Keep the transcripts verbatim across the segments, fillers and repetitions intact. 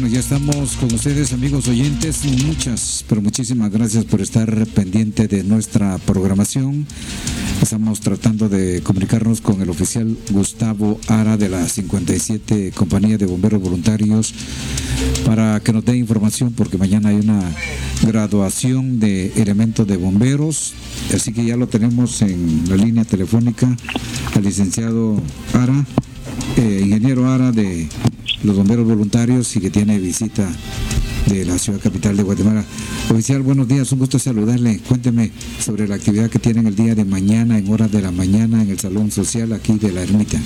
Bueno, ya estamos con ustedes, amigos oyentes. Muchas, pero muchísimas gracias por estar pendiente de nuestra programación. Estamos tratando de comunicarnos con el oficial Gustavo Ara de la cincuenta y siete Compañía de Bomberos Voluntarios para que nos dé información, porque mañana hay una graduación de elementos de bomberos. Así que ya lo tenemos en la línea telefónica al licenciado Ara, eh, ingeniero Ara de los bomberos voluntarios, y que tiene visita de la ciudad capital de Guatemala. Oficial, buenos días, un gusto saludarle. Cuénteme sobre la actividad que tienen el día de mañana, en horas de la mañana, en el Salón Social aquí de la Ermita.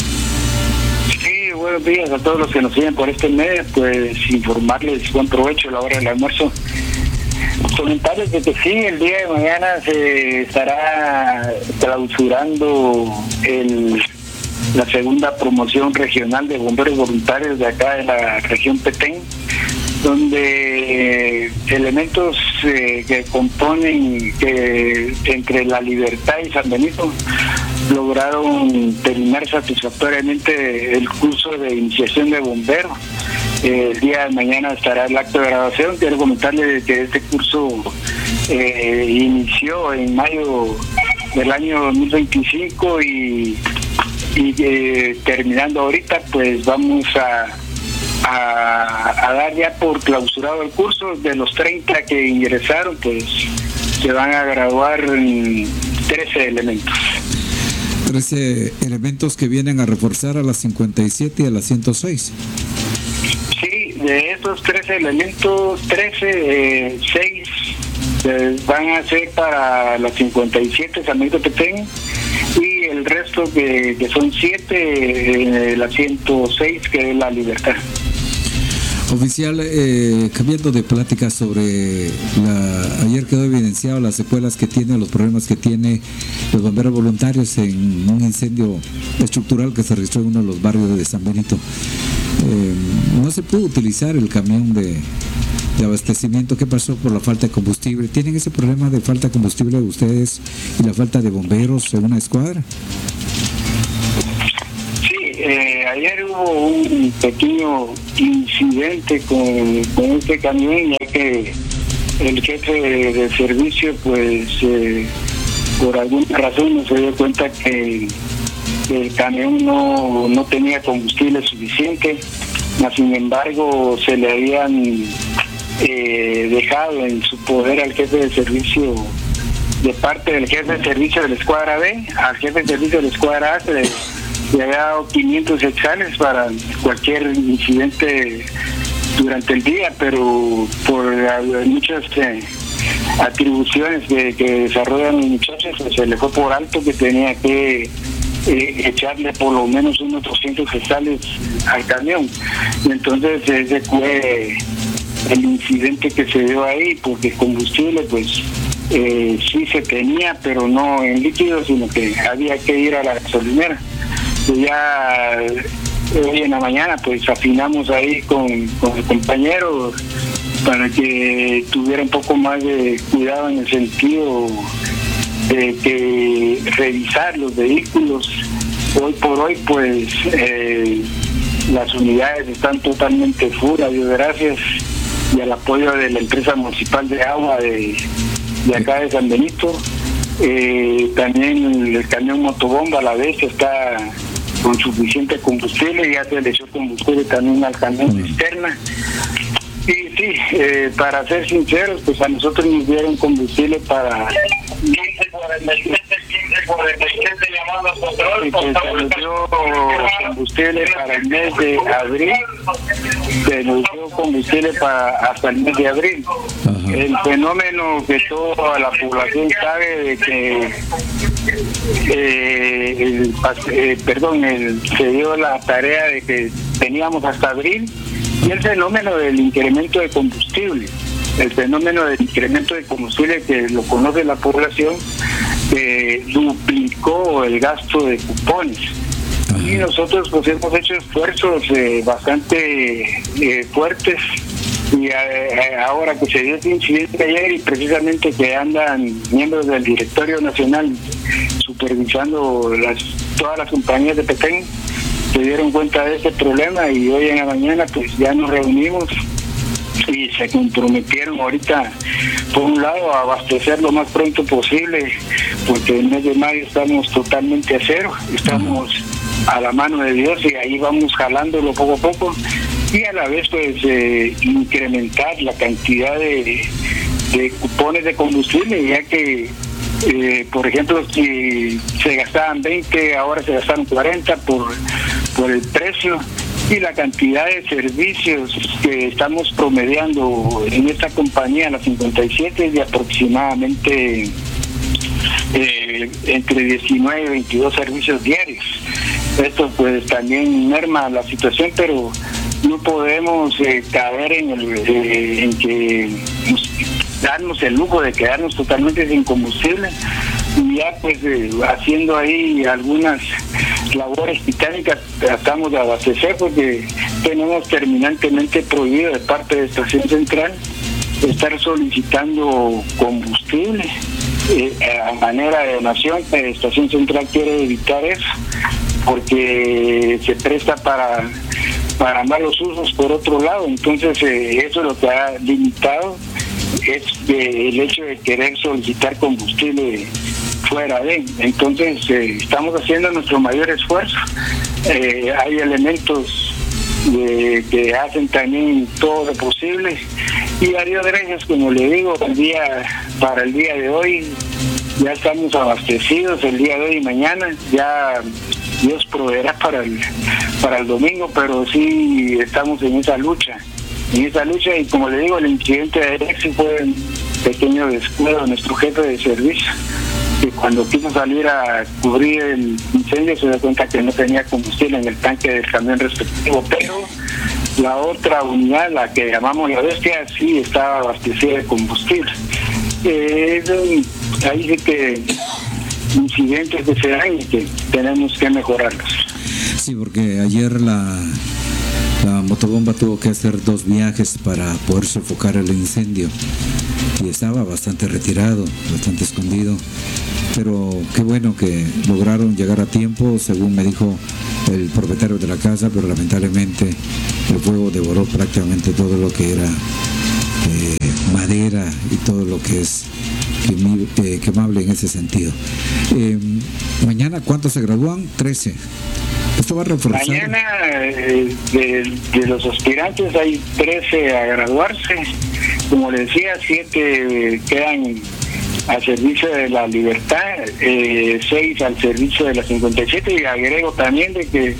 Sí, buenos días a todos los que nos siguen por este medio. Pues informarles buen provecho a la hora del almuerzo. Comentarles de que sí, el día de mañana se estará clausurando el la segunda promoción regional de bomberos voluntarios de acá de la región Petén, donde eh, elementos eh, que componen que entre La Libertad y San Benito lograron terminar satisfactoriamente el curso de iniciación de bomberos. Eh, el día de mañana estará el acto de graduación. Quiero comentarle que este curso eh, inició en mayo del año dos mil veinticinco y y eh, terminando ahorita, pues vamos a, a, a dar ya por clausurado el curso. De los treinta que ingresaron, pues se van a graduar en trece elementos. trece elementos que vienen a reforzar a las cincuenta y siete y a las ciento seis. Sí, de esos trece elementos, trece, eh, seis eh, van a ser para las cincuenta y siete San Benito Petén, y el resto que, que son siete, eh, la ciento seis, que es La Libertad. Oficial, eh, cambiando de plática sobre la, ayer quedó evidenciado las secuelas que tiene, los problemas que tiene los bomberos voluntarios en un incendio estructural que se registró en uno de los barrios de San Benito. Eh, no se pudo utilizar el camión de, de abastecimiento. ¿Qué pasó por la falta de combustible? ¿Tienen ese problema de falta de combustible ustedes y la falta de bomberos en una escuadra? Eh, ayer hubo un pequeño incidente con, con este camión, ya que el jefe de, de servicio, pues eh, por alguna razón no se dio cuenta que, que el camión no, no tenía combustible suficiente, mas sin embargo se le habían eh, dejado en su poder al jefe de servicio, de parte del jefe de servicio de la escuadra B, al jefe de servicio de la escuadra A se le le había dado quinientos hectáreas para cualquier incidente durante el día, pero por muchas eh, atribuciones que, que desarrollan los muchachos, pues, se le fue por alto que tenía que eh, echarle por lo menos unos doscientos hectáreas al camión. Y entonces ese fue el incidente que se dio ahí, porque combustible pues eh, sí se tenía, pero no en líquido, sino que había que ir a la gasolinera. Ya hoy en la mañana pues afinamos ahí con, con el compañero para que tuviera un poco más de cuidado en el sentido de que revisar los vehículos. Hoy por hoy pues eh, las unidades están totalmente fuera, Dios gracias, y al apoyo de la empresa municipal de agua de, de acá de San Benito. Eh, también el camión motobomba a la vez está con suficiente combustible, ya se le echó combustible también al camión mm. externa. Y sí, eh, para ser sinceros, pues a nosotros nos dieron combustible para quince cuarenta y siete, quince cuarenta y siete llamadas control, y pues se nos dio combustible para el mes de abril, se nos dio combustible para hasta el mes de abril. Ajá. El fenómeno que toda la población sabe de que eh, el, eh, perdón, el, se dio la tarea de que teníamos hasta abril, y el fenómeno del incremento de combustible, el fenómeno del incremento de combustible que lo conoce la población, eh, duplicó el gasto de cupones. Ajá. Y nosotros pues hemos hecho esfuerzos eh, bastante eh, fuertes, y eh, ahora que se dio este incidente ayer, y precisamente que andan miembros del directorio nacional supervisando las, todas las compañías de Petén, se dieron cuenta de este problema y hoy en la mañana pues ya nos reunimos y se comprometieron ahorita, por un lado, a abastecer lo más pronto posible, porque en el mes de mayo estamos totalmente a cero, estamos a la mano de Dios y ahí vamos jalándolo poco a poco, y a la vez pues eh, incrementar la cantidad de, de cupones de combustible, ya que eh, por ejemplo, si se gastaban veinte, ahora se gastaron cuarenta por, por el precio. Y la cantidad de servicios que estamos promediando en esta compañía, la cincuenta y siete, es de aproximadamente eh, entre diecinueve y veintidós servicios diarios. Esto pues también merma la situación, pero no podemos eh, caer en, el, eh, en que nos, darnos el lujo de quedarnos totalmente sin combustible. Y ya pues eh, haciendo ahí algunas labores titánicas tratamos de abastecer, porque tenemos terminantemente prohibido de parte de Estación Central estar solicitando combustible eh, a manera de donación. Estación Central quiere evitar eso porque se presta para para malos usos por otro lado. Entonces eh, eso es lo que ha limitado, es eh, el hecho de querer solicitar combustible fuera de. Entonces eh, estamos haciendo nuestro mayor esfuerzo. Eh, hay elementos de, que hacen también todo lo posible, y a Dios gracias, como le digo, el día para el día de hoy ya estamos abastecidos, el día de hoy y mañana ya Dios proveerá para el para el domingo, pero sí estamos en esa lucha en esa lucha y como le digo, el incidente de Alexi fue un pequeño descuido de nuestro jefe de servicio, que cuando quiso salir a cubrir el incendio se dio cuenta que no tenía combustible en el tanque del camión respectivo, pero la otra unidad, la que llamamos la bestia, sí estaba abastecida de combustible. Eh, ahí sí que incidentes que se dan y que tenemos que mejorarlos. Sí, porque ayer la, la motobomba tuvo que hacer dos viajes para poder sofocar el incendio y estaba bastante retirado, bastante escondido, pero qué bueno que lograron llegar a tiempo, según me dijo el propietario de la casa, pero lamentablemente el fuego devoró prácticamente todo lo que era eh, madera y todo lo que es eh, quemable en ese sentido. Eh, mañana, ¿cuántos se gradúan? trece. Esto va a reforzar. Mañana eh, de, de los aspirantes hay trece a graduarse. Como les decía, siete quedan al servicio de la libertad, eh, seis al servicio de la cincuenta y siete, y agrego también de que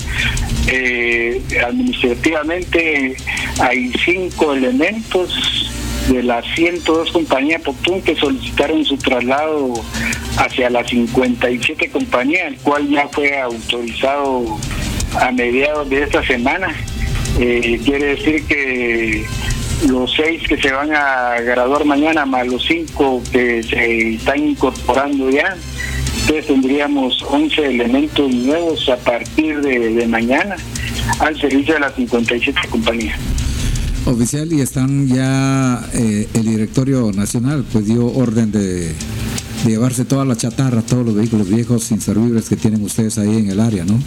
eh, administrativamente hay cinco elementos de las ciento dos compañías Poctún que solicitaron su traslado hacia la cincuenta y siete compañía, el cual ya fue autorizado a mediados de esta semana. Eh, quiere decir que los seis que se van a graduar mañana más los cinco que se están incorporando ya, entonces tendríamos once elementos nuevos a partir de, de mañana al servicio de la cincuenta y siete compañía. Oficial, y están ya, eh, el directorio nacional pues dio orden de, de llevarse toda la chatarra, todos los vehículos viejos inservibles que tienen ustedes ahí en el área, ¿no?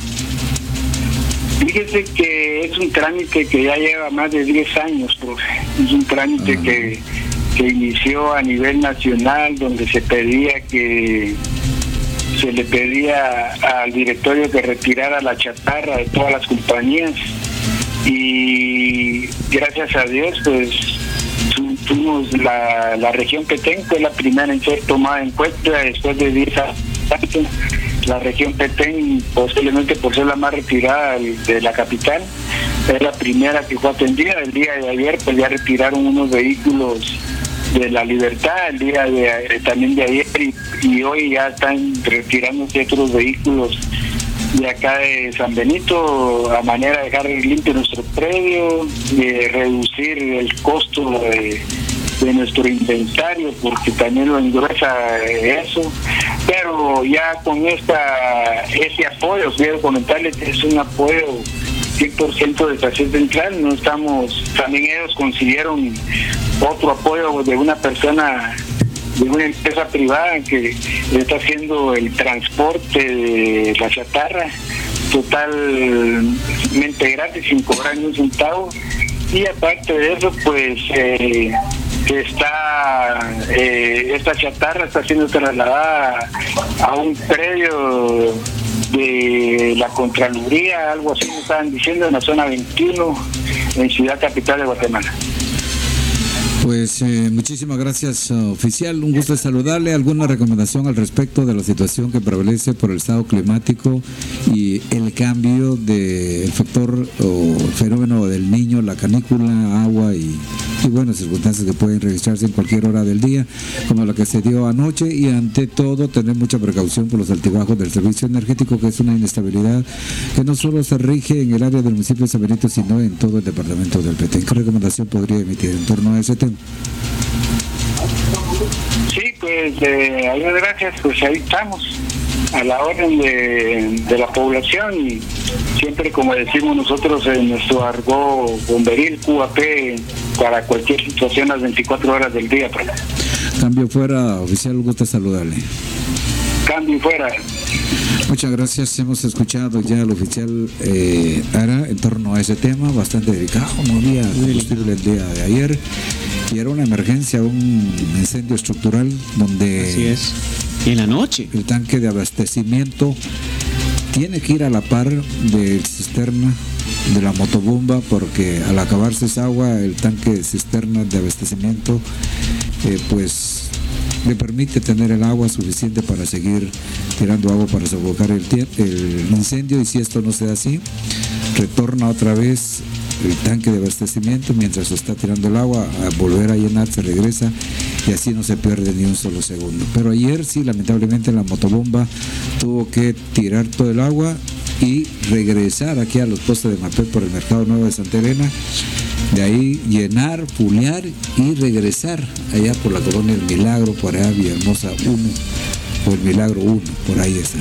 Fíjese que es un trámite que ya lleva más de diez años, profe. Es un trámite ah. que, que inició a nivel nacional, donde se pedía que se le pedía al directorio que retirara la chatarra de todas las compañías, y gracias a Dios pues tuvimos la, la región Petén, fue la primera en ser tomada en cuenta después de diez años. La región Petén, posiblemente por ser la más retirada de la capital, es la primera que fue atendida. El día de ayer pues ya retiraron unos vehículos de la Libertad, el día de también de ayer, y, y hoy ya están retirándose otros vehículos de acá de San Benito, a manera de dejar limpio nuestro predio, de reducir el costo de, de nuestro inventario, porque también lo engruesa eso. Pero ya con esta ese apoyo, quiero comentarles que es un apoyo cien por ciento de Estación Central. No estamos, también ellos consiguieron otro apoyo de una persona, de una empresa privada que está haciendo el transporte de la chatarra, totalmente gratis, sin cobrar ni un centavo. Y aparte de eso, pues eh, está eh, esta chatarra está siendo trasladada a un predio de la Contraloría, algo así me estaban diciendo, en la zona veintiuno, en Ciudad Capital de Guatemala. Pues eh, muchísimas gracias, oficial. Un gusto saludarle. ¿Alguna recomendación al respecto de la situación que prevalece por el estado climático y el cambio del factor o el fenómeno del Niño, la canícula, agua y, y buenas circunstancias que pueden registrarse en cualquier hora del día, como la que se dio anoche? Y ante todo, tener mucha precaución por los altibajos del servicio energético, que es una inestabilidad que no solo se rige en el área del municipio de San Benito, sino en todo el departamento del Petén. ¿Qué recomendación podría emitir en torno a ese tema? Sí, pues eh, a Dios gracias, pues ahí estamos, a la orden de, de la población, y siempre, como decimos nosotros en nuestro argot bomberil, Q A P, para cualquier situación las veinticuatro horas del día. Pues. Cambio fuera, oficial, un gusto saludarle. Cambio fuera. Muchas gracias. Hemos escuchado ya al oficial eh, Ara en torno a ese tema, bastante delicado. No había combustible el día de ayer y era una emergencia, un incendio estructural donde así es, en la noche el tanque de abastecimiento tiene que ir a la par del cisterna de la motobomba, porque al acabarse esa agua, el tanque de cisterna de abastecimiento eh, pues le permite tener el agua suficiente para seguir tirando agua para sofocar el, el incendio. Y si esto no se da así, retorna otra vez el tanque de abastecimiento mientras se está tirando el agua a volver a llenar, se regresa y así no se pierde ni un solo segundo. Pero ayer sí, lamentablemente, la motobomba tuvo que tirar todo el agua y regresar aquí a los postes de Mapet por el Mercado Nuevo de Santa Elena, de ahí llenar, pulear y regresar allá por la colonia El Milagro, por allá Villahermosa uno o El Milagro uno, por ahí está.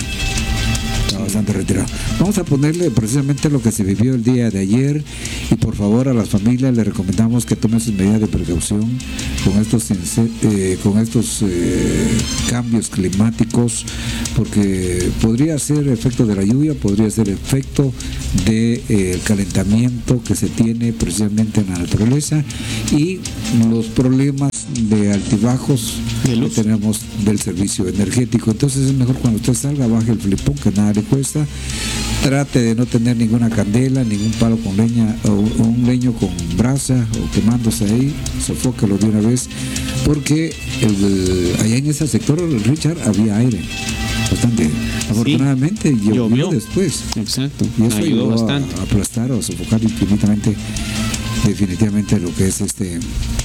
Está bastante retirado. Vamos a ponerle precisamente lo que se vivió el día de ayer, y por favor a las familias les recomendamos que tomen sus medidas de precaución con estos eh, con estos eh, cambios climáticos, porque podría ser efecto de la lluvia, podría ser efecto del de, eh, calentamiento que se tiene precisamente en la naturaleza y los problemas de altibajos que tenemos del servicio energético. Entonces es mejor cuando usted salga, baje el flipón, que nada le cuesta, trate de no tener ninguna candela, ningún palo con leña o, o un leño con brasa o quemándose ahí, sofóquelo de una vez, porque el, allá en ese sector, Richard, había aire bastante. Afortunadamente sí, llovió, llovió después. Exacto. Y eso ayudó ayudó bastante a aplastar o a sofocar infinitamente, definitivamente lo que es este.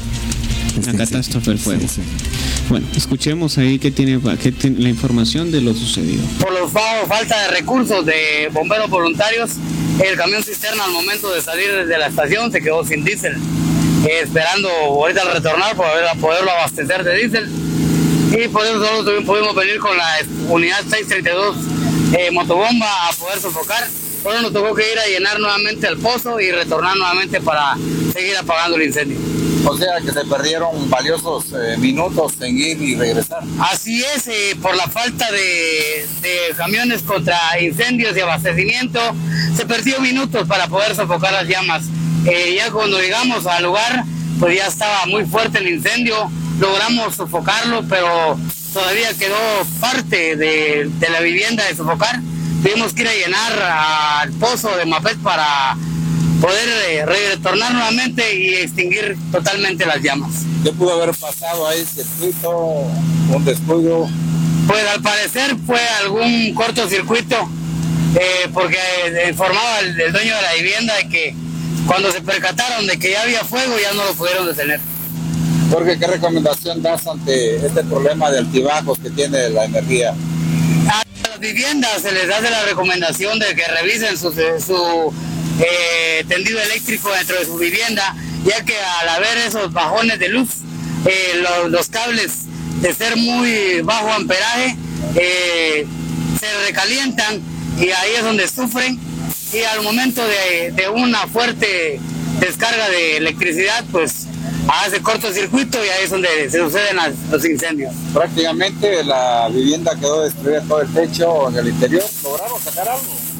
Este la catástrofe del fuego. Sí, sí. Bueno, escuchemos ahí qué tiene, qué tiene la información de lo sucedido. Por los falta de recursos de bomberos voluntarios, el camión cisterna al momento de salir de la estación se quedó sin diésel, eh, esperando ahorita al retornar para poderlo abastecer de diésel, y por eso solo pudimos venir con la unidad seiscientos treinta y dos eh, motobomba a poder sofocar. Por eso nos tocó que ir a llenar nuevamente el pozo y retornar nuevamente para seguir apagando el incendio. O sea que se perdieron valiosos eh, minutos en ir y regresar. Así es, eh, por la falta de, de camiones contra incendios y abastecimiento, se perdió minutos para poder sofocar las llamas. Eh, ya cuando llegamos al lugar, pues ya estaba muy fuerte el incendio, logramos sofocarlo, pero todavía quedó parte de, de la vivienda de sofocar. Tuvimos que ir a llenar al pozo de Mapet para poder eh, retornar nuevamente y extinguir totalmente las llamas. ¿Qué pudo haber pasado ahí? ¿Circuito? ¿Un descuido? Pues al parecer fue algún cortocircuito, eh, porque informaba el, el dueño de la vivienda de que cuando se percataron de que ya había fuego ya no lo pudieron detener. Jorge, ¿qué recomendación das ante este problema de altibajos que tiene la energía? A las viviendas se les hace la recomendación de que revisen su, su eh, tendido eléctrico dentro de su vivienda, ya que al haber esos bajones de luz, eh, los, los cables de ser muy bajo amperaje eh, se recalientan y ahí es donde sufren, y al momento de, de una fuerte descarga de electricidad pues hace cortocircuito y ahí es donde se suceden las, los incendios. Prácticamente la vivienda quedó destruida, todo el techo en el interior. ¿Lograron sacar algo?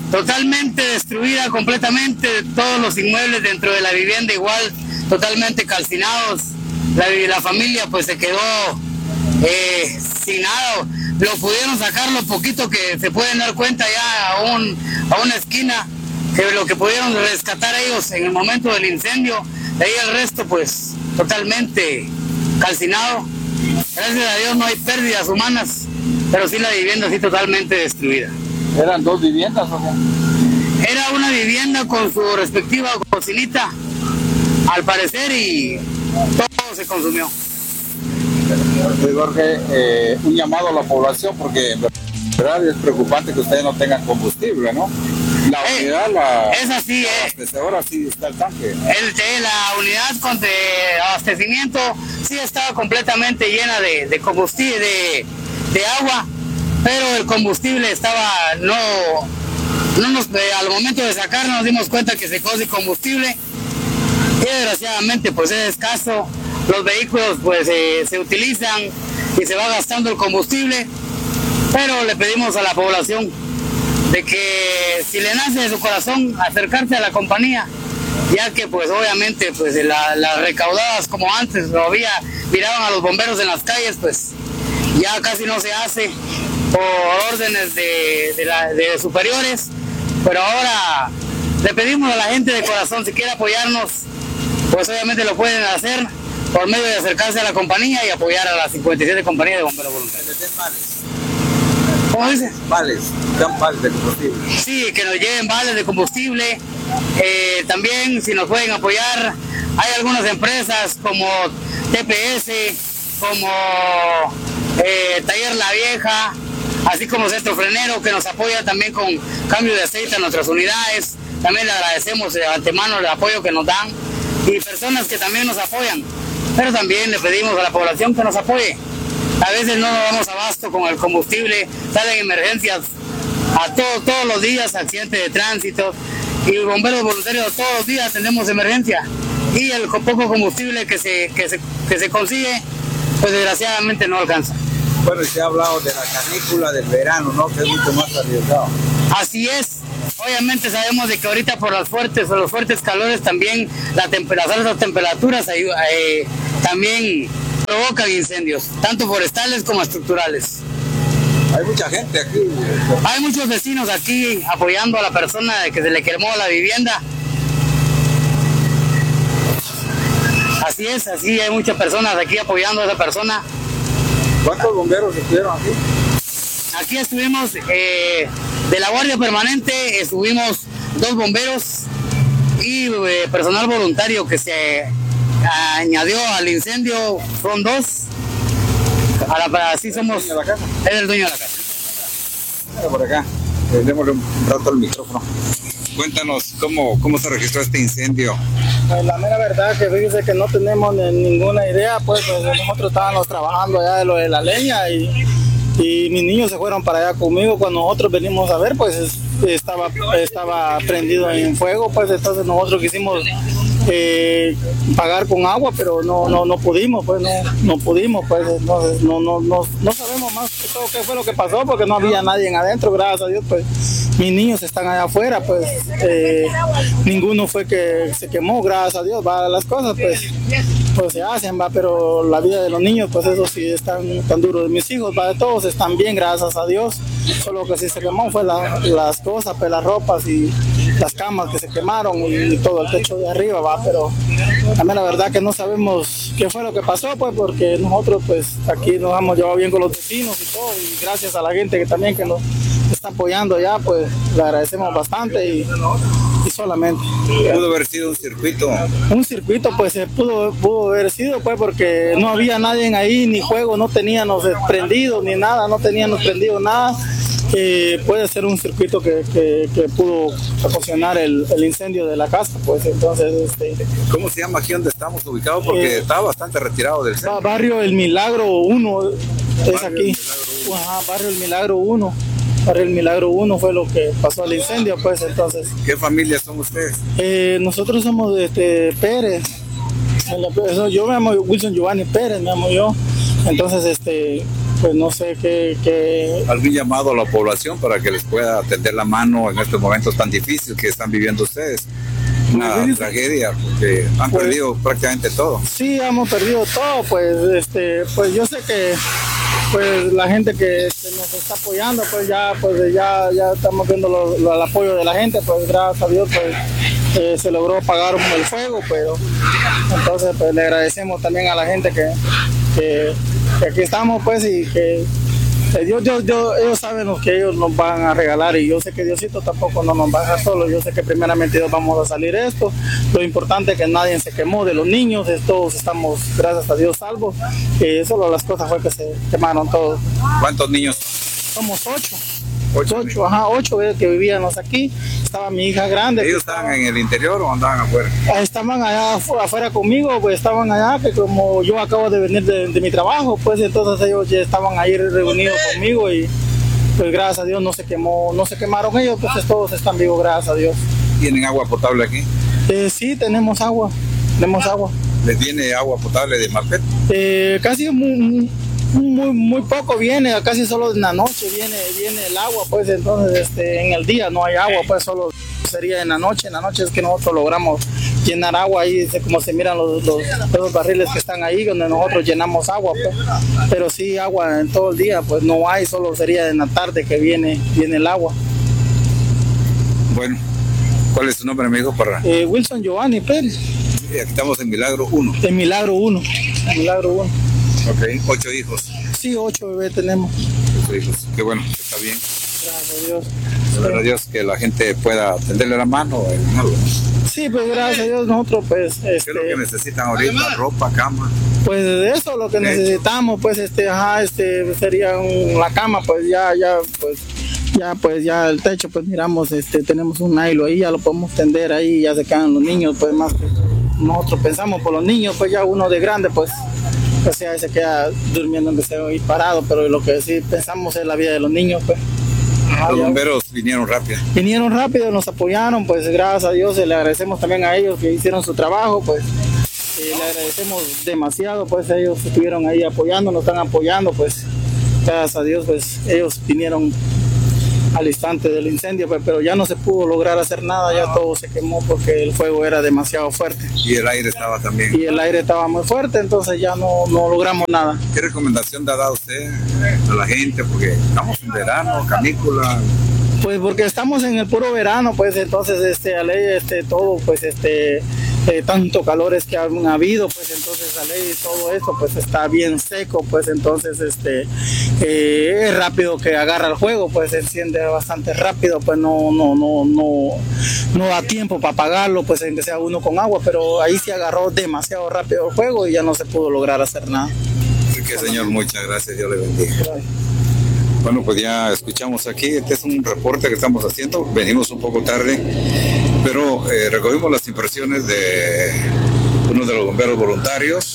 totalmente destruida completamente, todos los inmuebles dentro de la vivienda igual, totalmente calcinados. La, la familia pues se quedó eh, sin nada, lo pudieron sacar lo poquito que se pueden dar cuenta ya a, un, a una esquina, que lo que pudieron rescatar ellos en el momento del incendio, de ahí el resto pues totalmente calcinado. Gracias a Dios no hay pérdidas humanas, pero sí la vivienda sí totalmente destruida. ¿Eran dos viviendas o qué? Era una vivienda con su respectiva cocinita, al parecer, y todo se consumió. Jorge, eh, un llamado a la población, porque en verdad es preocupante que ustedes no tengan combustible, ¿no? La unidad, eh, la, es así, la eh. abastecedora sí está el tanque. El, la unidad con de abastecimiento sí estaba completamente llena de, de combustible, de, de agua, pero el combustible estaba, no, no nos, eh, al momento de sacarnos nos dimos cuenta que se quedó sin combustible, y desgraciadamente pues es escaso, los vehículos pues eh, se utilizan y se va gastando el combustible, pero le pedimos a la población de que si le nace de su corazón acercarse a la compañía, ya que pues obviamente pues la, las recaudadas como antes todavía miraban a los bomberos en las calles, pues ya casi no se hace por órdenes de, de, la, de superiores, pero ahora le pedimos a la gente de corazón, si quiere apoyarnos, pues obviamente lo pueden hacer por medio de acercarse a la compañía y apoyar a las cincuenta y siete compañías de bomberos voluntarios. ¿Cómo dice? Vales, dan vales de combustible. Sí, que nos lleven vales de combustible. Eh, también, si nos pueden apoyar, hay algunas empresas como T P S, como eh, Taller La Vieja, así como Centro Frenero, que nos apoya también con cambio de aceite a nuestras unidades. También le agradecemos de antemano el apoyo que nos dan, y personas que también nos apoyan, pero también le pedimos a la población que nos apoye. A veces no nos damos abasto con el combustible, salen emergencias a todo, todos los días, accidentes de tránsito, y bomberos voluntarios todos los días tenemos emergencia, y el poco combustible que se, que se, que se consigue, pues desgraciadamente no alcanza. Bueno, y se ha hablado de la canícula del verano, ¿no? Que es mucho más arriesgado. Así es. Obviamente sabemos de que ahorita por las fuertes o los fuertes calores también la las altas temperaturas eh, también provocan incendios, tanto forestales como estructurales. Hay mucha gente aquí. Hay muchos vecinos aquí apoyando a la persona de que se le quemó la vivienda. Así es, así hay muchas personas aquí apoyando a esa persona. ¿Cuántos bomberos estuvieron aquí? Aquí estuvimos eh, de la Guardia Permanente, estuvimos dos bomberos y eh, personal voluntario que se añadió al incendio, son dos. A la, así somos. ¿El dueño de la casa? Es el dueño de la casa. Por acá, eh, démosle un rato al micrófono. Cuéntanos cómo, cómo se registró este incendio. Pues la mera verdad que fíjese que no tenemos ninguna idea, pues, pues nosotros estábamos trabajando allá de lo de la leña y, y mis niños se fueron para allá conmigo. Cuando nosotros venimos a ver, pues estaba, estaba prendido en fuego, pues entonces nosotros quisimos eh, pagar con agua, pero no no no pudimos, pues no no pudimos, pues entonces no no no no sabemos más que todo qué fue lo que pasó, porque no había nadie adentro, gracias a Dios, pues mis niños están allá afuera, pues eh, ninguno fue que se quemó, gracias a Dios, va, las cosas pues pues se hacen, va, pero la vida de los niños, pues eso sí es tan, tan duro. De mis hijos, va, de todos están bien, gracias a Dios, solo que sí se quemó fue la, las cosas, pues las ropas y las camas que se quemaron y, y todo el techo de arriba, va, pero también la verdad que no sabemos qué fue lo que pasó, pues porque nosotros pues aquí nos hemos llevado bien con los vecinos y todo, y gracias a la gente que también que nos está apoyando ya, pues le agradecemos bastante y, y solamente. ¿Pudo haber sido un circuito? Un circuito pues se pudo, pudo haber sido, pues porque no había nadie ahí, ni juego, no teníamos prendido ni nada, no teníamos prendido nada. Eh, puede ser un circuito que, que, que pudo ocasionar el, el incendio de la casa, pues entonces este, ¿cómo se llama aquí donde estamos ubicados? Porque eh, está bastante retirado del centro. Barrio El Milagro uno es aquí. Ajá, Barrio El Milagro uno. Barrio El Milagro uno fue lo que pasó al incendio, pues entonces. ¿Qué familia son ustedes? Eh, nosotros somos de este, Pérez. Yo me llamo Wilson Giovanni Pérez, me llamo yo. Entonces, este, pues no sé qué, qué... ¿Algún llamado a la población para que les pueda tender la mano en estos momentos tan difíciles que están viviendo ustedes? Una Pues, tragedia, porque han pues, perdido prácticamente todo. Sí, hemos perdido todo, pues este, pues yo sé que pues la gente que este, nos está apoyando, pues ya pues ya, ya estamos viendo lo, lo, el apoyo de la gente, pues gracias a Dios pues eh, se logró apagar el fuego, pero entonces pues le agradecemos también a la gente que, que, que aquí estamos pues y que Eh, Dios, Dios, Dios, ellos saben lo que ellos nos van a regalar y yo sé que Diosito tampoco no nos va a dejar solos. Yo sé que primeramente Dios vamos a salir de esto. Lo importante es que nadie se quemó de los niños, todos estamos, gracias a Dios, salvos. Eh, solo las cosas fue que se quemaron todos. ¿Cuántos niños? Somos ocho. Ocho, ocho, ajá, ocho eh, que vivíamos aquí. Estaba mi hija grande. ¿Ellos estaban en el interior o andaban afuera? Estaban allá afu- afuera conmigo, pues estaban allá, que como yo acabo de venir de, de mi trabajo, pues entonces ellos ya estaban ahí reunidos conmigo y pues gracias a Dios no se quemó, no se quemaron ellos, pues todos están vivos, gracias a Dios. ¿Tienen agua potable aquí? Eh, sí, tenemos agua, tenemos agua. ¿Les viene agua potable de Malpet? Eh, casi muy, muy, muy poco viene, casi solo en la noche viene, viene el agua, pues entonces este, en el día no hay agua, pues solo sería en la noche, en la noche es que nosotros logramos llenar agua ahí, como se miran los, los, los barriles que están ahí, donde nosotros llenamos agua, pues. Pero sí agua en todo el día, pues no hay, solo sería en la tarde que viene, viene el agua. Bueno, ¿cuál es su nombre, amigo? Para... Eh, Wilson Giovanni Pérez. Aquí estamos en Milagro uno. En Milagro uno, Milagro uno. Ok, ocho hijos. Sí, ocho bebés tenemos. Ocho hijos, qué bueno, está bien. Gracias a Dios. Gracias a Dios que la gente pueda tenderle la mano en algo. Sí, pues gracias a Dios nosotros pues ¿Qué es lo que este, necesitan ahorita? Ropa, cama. pues de eso lo que Techo. necesitamos pues este ajá este sería un- la cama pues ya ya pues ya pues ya el techo pues miramos este tenemos un nylon ahí, ya lo podemos tender ahí, ya se quedan los niños pues más que nosotros pensamos por los niños, pues ya uno de grande pues pues ya se queda durmiendo en vez de ir parado, pero lo que sí pensamos es la vida de los niños pues. Ajá, Los ya. bomberos vinieron rápido. Vinieron rápido, nos apoyaron, pues gracias a Dios, le agradecemos también a ellos que hicieron su trabajo, pues eh, le agradecemos demasiado, pues ellos estuvieron ahí apoyando, nos están apoyando, pues gracias a Dios, pues ellos vinieron al instante del incendio, pues, pero ya no se pudo lograr hacer nada, ya todo se quemó porque el fuego era demasiado fuerte Y el aire estaba también. y el aire estaba muy fuerte, entonces ya no, no logramos nada. ¿Qué recomendación le ha dado usted a la gente? Porque estamos en verano, canícula. Pues porque estamos en el puro verano, pues entonces este a ley este todo pues este eh, tanto calores que han habido, pues entonces a ley todo esto pues está bien seco, pues entonces este eh, es rápido que agarra el fuego, pues se enciende bastante rápido, pues no no no no no da tiempo para apagarlo, pues en que sea uno con agua, pero ahí se agarró demasiado rápido el fuego y ya no se pudo lograr hacer nada. Así que, señor, muchas gracias. Dios le bendiga. Bueno, pues ya escuchamos aquí, este es un reporte que estamos haciendo, venimos un poco tarde, pero eh, recogimos las impresiones de uno de los bomberos voluntarios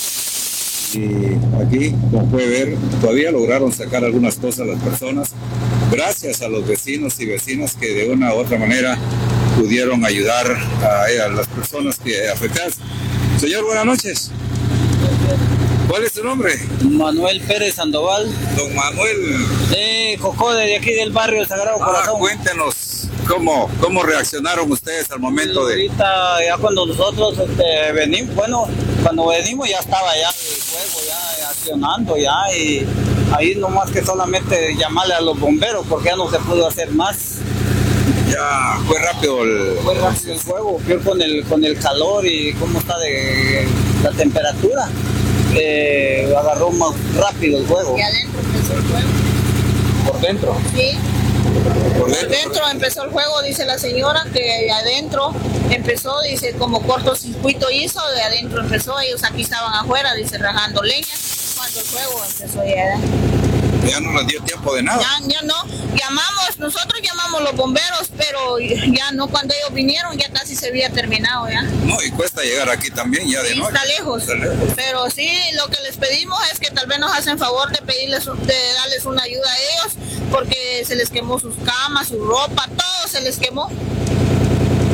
y aquí, como puede ver, todavía lograron sacar algunas cosas las personas, gracias a los vecinos y vecinas que de una u otra manera pudieron ayudar a, a las personas que afectadas. Señor, buenas noches. ¿Cuál es su nombre? Manuel Pérez Sandoval, Don Manuel. de Cocó, de aquí del barrio Sagrado Ah, Corazón. cuéntenos cómo, cómo reaccionaron ustedes al momento de... Ahorita, ya cuando nosotros este, venimos, bueno, cuando venimos ya estaba ya el fuego ya accionando ya y ahí nomás que solamente llamarle a los bomberos porque ya no se pudo hacer más. Ya fue rápido el... Fue rápido el fuego, peor con el, con el calor y cómo está de la temperatura. Eh, agarró más rápido el fuego. Y adentro empezó el fuego. Por dentro. Sí. Por Por dentro. dentro empezó el fuego, dice la señora, que adentro empezó, dice, como cortocircuito hizo, de adentro empezó, ellos aquí estaban afuera, dice, rajando leña, cuando el fuego empezó ya. Ya no les dio tiempo de nada. Ya, ya no, llamamos, nosotros llamamos los bomberos, pero ya no, cuando ellos vinieron ya casi se había terminado ya. No, y cuesta llegar aquí también ya de Sí, noche. está lejos. Está lejos. Pero sí, lo que les pedimos es que tal vez nos hacen favor de pedirles, de darles una ayuda a ellos, porque se les quemó sus camas, su ropa, todo se les quemó.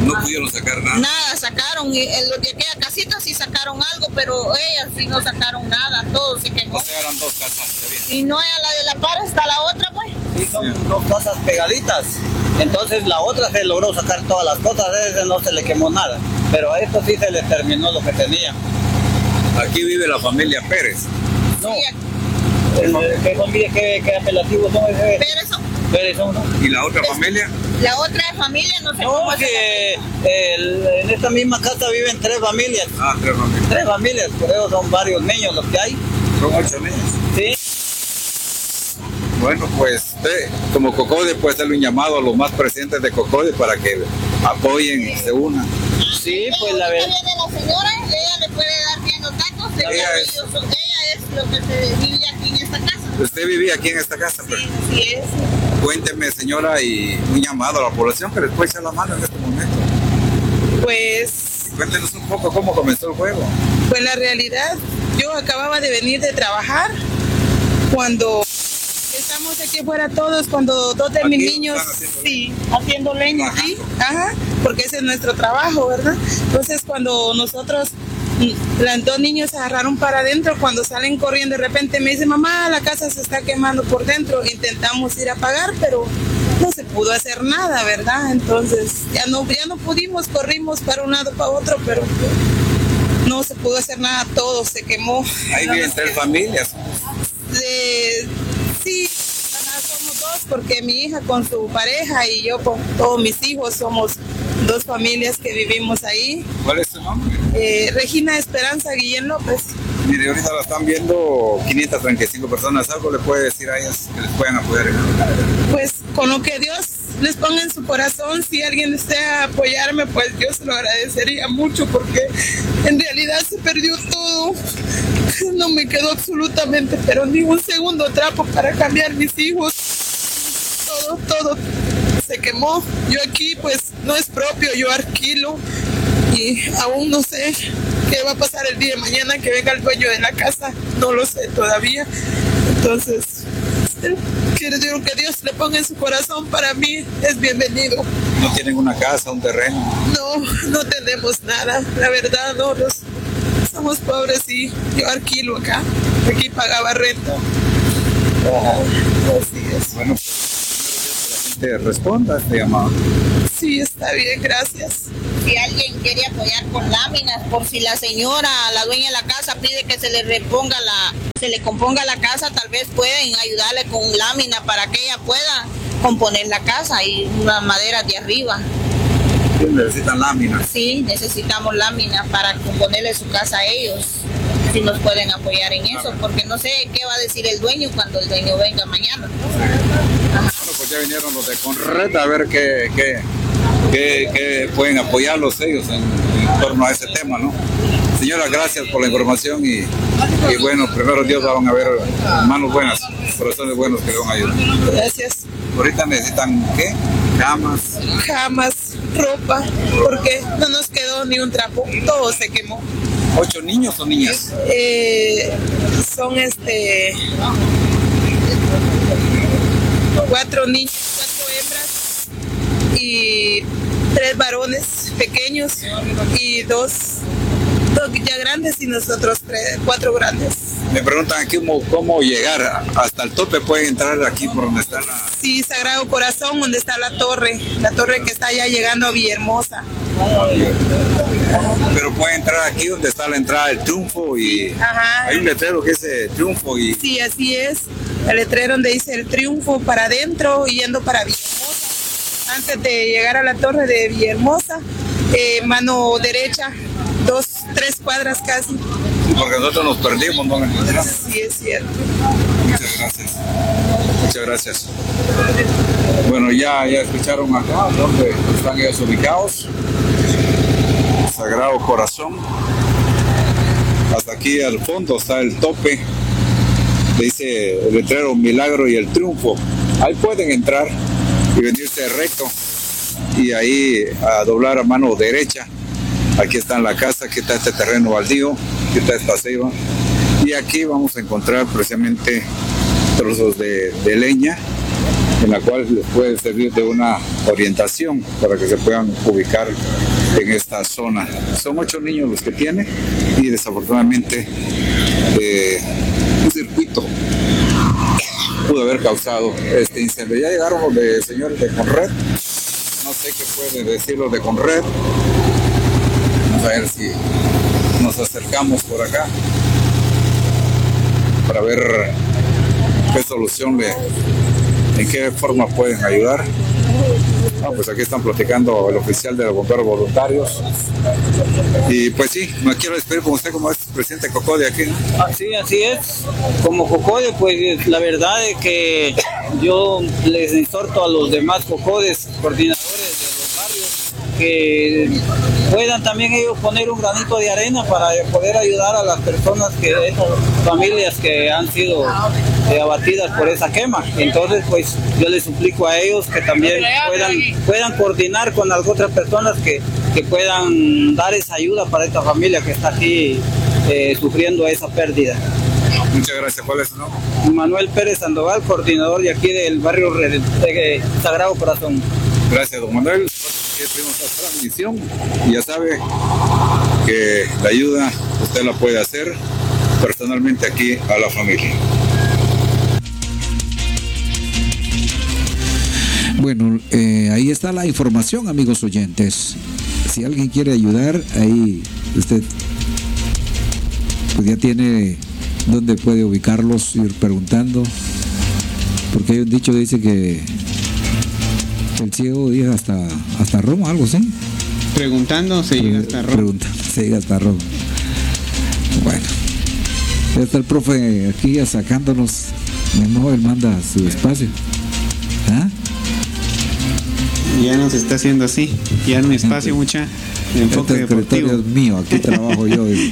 No pudieron sacar nada. Nada sacaron, y en los de aquella casita sí sacaron algo, pero ellas sí no sacaron nada, todo se quemó. O sea, eran dos casas, Y no es la de la par, está la otra, pues. Sí, son sí. dos casas pegaditas. Entonces la otra se logró sacar todas las cosas, a ese no se le quemó nada. Pero a esto sí se le terminó lo que tenía. Aquí vive la familia Pérez. No. Sí, el, ¿Qué familia, qué, qué apelativos son ese? Pérez son. Pérez son, ¿no? ¿Y la otra familia? La otra familia, no sé no, cómo que el, en esta misma casa viven tres familias. Ah, tres familias. Tres familias, por eso son varios niños los que hay. Son ocho niños. Sí. Bueno, pues usted, como Cocode, puede hacerle un llamado a los más presentes de Cocode para que apoyen, se unan. Sí, pues la verdad. Viene la señora, ella le puede dar bien los datos. Ella, Ella es, es- ella es lo que se vive aquí en esta casa. Usted vivía aquí en esta casa, pero Sí, así es. cuénteme, señora, y un llamado a la población que les puede echar la mano en este momento. Pues, Cuéntenos un poco cómo comenzó el juego. pues la realidad, yo acababa de venir de trabajar cuando estamos aquí afuera todos, cuando dos de Aquí mis niños, están haciendo sí, haciendo leña, Ajá. sí, ajá, porque ese es nuestro trabajo, ¿verdad? Entonces cuando nosotros, mm, los dos niños se agarraron para adentro, cuando salen corriendo de repente me dice, mamá, la casa se está quemando por dentro, intentamos ir a apagar, pero no se pudo hacer nada, ¿verdad? Entonces ya no, ya no pudimos, corrimos para un lado, para otro, pero no se pudo hacer nada, todo se quemó. Ahí Nada viven más tres que- familias. de- sí, ajá, somos dos porque mi hija con su pareja y yo con todos mis hijos somos dos familias que vivimos ahí. ¿Cuál es su nombre? Eh, Regina Esperanza Guillén López. Mire, ahorita la están viendo quinientas treinta y cinco personas. ¿Algo le puede decir a ellas que les puedan apoyar? Pues con lo que Dios les ponga en su corazón, si alguien desea apoyarme, pues yo se lo agradecería mucho porque en realidad se perdió todo. No me quedó absolutamente, pero ni un segundo trapo para cambiar mis hijos. Todo, todo se quemó. Yo aquí pues no es propio, yo alquilo y aún no sé qué va a pasar el día de mañana que venga el dueño de la casa. No lo sé todavía. Entonces, quiero decir que Dios le ponga en su corazón, para mí es bienvenido. No tienen una casa, un terreno. No, no tenemos nada, la verdad, no, los- somos pobres y yo alquilo acá, aquí pagaba renta. Ah, así es. Bueno, pues, que la gente responda a este llamado. Sí, está bien, gracias. Si alguien quiere apoyar con láminas, por si la señora, la dueña de la casa, pide que se le reponga la, se le componga la casa, tal vez pueden ayudarle con lámina para que ella pueda componer la casa y unas maderas de arriba. Necesitan láminas. Sí, necesitamos láminas para componerle su casa a ellos. Si nos pueden apoyar en eso, porque no sé qué va a decir el dueño cuando el dueño venga mañana. Bueno, pues ya vinieron los de Conred a ver qué, qué, qué, qué pueden apoyarlos ellos en, en torno a ese tema, ¿no? Señora, gracias por la información y, y bueno, primero Dios van a ver manos buenas, corazones buenos que le van a ayudar. Gracias. Ahorita necesitan, ¿qué? Camas. Camas, ropa, porque no nos quedó ni un trapo, todo se quemó. ¿Ocho niños o niñas? Eh, son este cuatro niños, cuatro hembras y tres varones pequeños y dos, dos ya grandes y nosotros tres, cuatro grandes. Me preguntan aquí cómo, cómo llegar hasta el tope. Pueden entrar aquí por donde está la... Sí, Sagrado Corazón, donde está la torre, la torre que está ya llegando a Villahermosa. Pero pueden entrar aquí donde está la entrada del Triunfo y Ajá. hay un letrero que dice Triunfo y Sí, así es. El letrero donde dice el Triunfo para adentro y yendo para Villahermosa. Antes de llegar a la torre de Villahermosa, eh, mano derecha, dos, tres cuadras casi. porque nosotros nos perdimos, no nos encontramos. Sí, es cierto. Muchas gracias. Muchas gracias. Bueno, ya, ya escucharon acá donde están ellos ubicados. Sagrado Corazón. Hasta aquí al fondo está el tope. Dice el letrero Milagro y el Triunfo. Ahí pueden entrar y venirse recto. Y ahí a doblar a mano derecha. Aquí está la casa, aquí está este terreno baldío, aquí está esta ceiba. Y aquí vamos a encontrar precisamente trozos de, de leña en la cual les puede servir de una orientación para que se puedan ubicar en esta zona. Son ocho niños los que tiene y desafortunadamente eh, un circuito pudo haber causado este incendio. Ya llegaron los de señores de Conred, no sé qué puede decir los de Conred. Vamos a ver si nos acercamos por acá para ver qué solución le, en qué forma pueden ayudar. Ah, pues aquí están platicando el oficial de los bomberos voluntarios. Y pues sí, me quiero despedir con usted como es presidente Cocode aquí, ¿no? Así, así es. Como Cocode, pues la verdad es que yo les exhorto a los demás Cocodes, coordinadores de los barrios, que puedan también ellos poner un granito de arena para poder ayudar a las personas, que esas familias que han sido eh, abatidas por esa quema. Entonces, pues yo les suplico a ellos que también puedan, puedan coordinar con las otras personas que, que puedan dar esa ayuda para esta familia que está aquí eh, sufriendo esa pérdida. Muchas gracias. ¿Cuál es su nombre? Manuel Pérez Sandoval, coordinador de aquí del barrio Sagrado Corazón. Gracias, don Manuel. Tuvimos esta transmisión y ya sabe que la ayuda usted la puede hacer personalmente aquí a la familia. Bueno, eh, ahí está la información, amigos oyentes. Si alguien quiere ayudar, ahí usted pues ya tiene dónde puede ubicarlos, ir preguntando, porque hay un dicho que dice que el ciego llega hasta, hasta Roma, algo así. Preguntando se llega hasta Roma. Preguntando se llega hasta Roma. Bueno, ya está el profe aquí sacándonos. Mi móvil manda su espacio. ¿Ah? Ya nos está haciendo así. Ya en mi espacio, mucha enfoque este deportivo. Es mío, aquí trabajo yo. Y...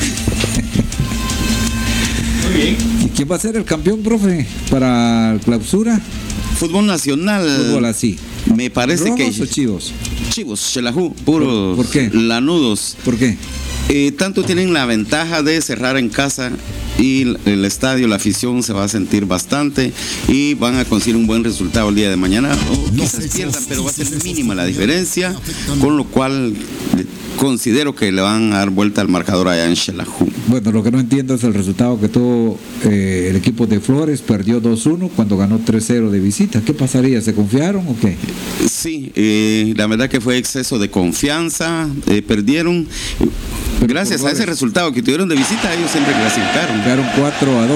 Muy bien. ¿Y quién va a ser el campeón, profe, para clausura? Fútbol nacional. Fútbol así. Me parece que. ¿Rojos o Chivos? Chivos, Xelajú, puros ¿Por, ¿Por qué? lanudos. ¿Por qué? Eh, tanto tienen la ventaja de cerrar en casa y el estadio, la afición se va a sentir bastante y van a conseguir un buen resultado el día de mañana. O quizás pierdan, pero va a ser mínima la diferencia, con lo cual considero que le van a dar vuelta al marcador allá en Xelajú. Bueno, lo que no entiendo es el resultado que tuvo eh, el equipo de Flores, perdió dos uno cuando ganó tres cero de visita. ¿Qué pasaría? ¿Se confiaron o qué? Sí, eh, la verdad que fue exceso de confianza, eh, perdieron. Pero gracias a ese resultado que tuvieron de visita, ellos siempre clasificaron. Quedaron cuatro a dos.